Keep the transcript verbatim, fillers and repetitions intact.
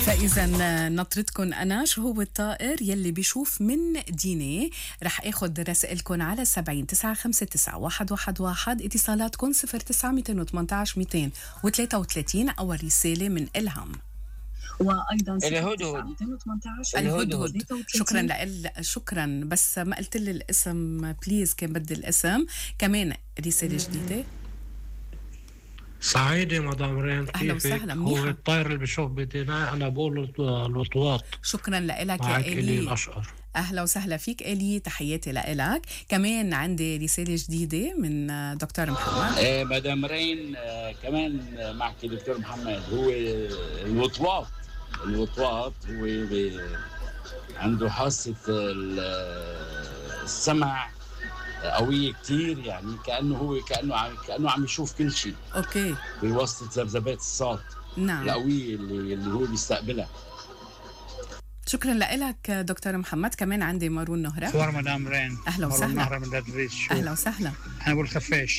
فإذا نطرتكم أنا شو هو الطائر يلي بيشوف من ديني. رح أخذ رسائلكم على سبعين تسعة خمسة تسعة واحد واحد واحد، اتصالاتكم صفر تسعة ميتين وثمانتعش ميتين وثلاثة وثلاثين أو رسالة من إلهام. وايضا الهدهد الهدهد. شكرا لك، شكرا، بس ما قلت لي الاسم بليز، كان بدي الاسم كمان. رساله جديده. سعيدة مدام رين، أهلا كيفك؟ وسهلا، هو منيحة. الطير اللي بشوف بدينا، أنا بقول الوطواط. شكرا لك يا معك إلي إلي. الأشقر. أهلا وسهلا فيك إلي، تحياتي لك. كمان عندي رسالة جديدة من دكتور محمد. آه مدام رين، آه كمان معك دكتور محمد. هو الوطواط الوطواط هو ب- عنده حاسة ال- السمع قوية كتير، يعني كأنه هو كأنه عم كأنه عم يشوف كل شيء أوكي، بواسطة ذبذبات الصوت نعم. القوية اللي, اللي هو بيستقبلها. شكرا لك دكتور محمد. كمان عندي مارون نهرة. صور مدام رين. أهلا مروان وسهلا. نهرة من الأدريس. شو أهلا وسهلا. أنا بقول خفاش.